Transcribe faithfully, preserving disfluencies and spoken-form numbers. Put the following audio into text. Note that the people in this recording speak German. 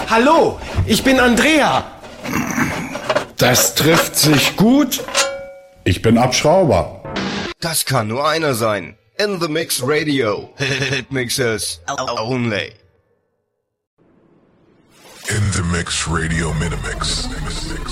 Hallo, ich bin Andrea. Das trifft sich gut. Ich bin Abschrauber. Das kann nur einer sein. In the Mix Radio. Hit Mixers only. In the Mix Radio Minimix.